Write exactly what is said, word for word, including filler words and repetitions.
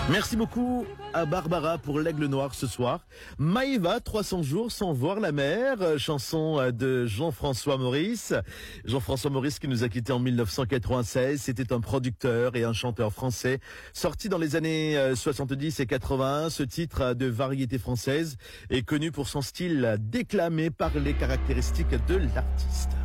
Merci beaucoup à Barbara pour l'Aigle Noir ce soir. Maïva, trois cents jours sans voir la mer, chanson de Jean-François Maurice. Jean-François Maurice qui nous a quittés en mille neuf cent quatre-vingt-seize. C'était un producteur et un chanteur français. Sorti dans les années soixante-dix et quatre-vingt, ce titre de variété française est connu pour son style déclamé par les caractéristiques de l'artiste.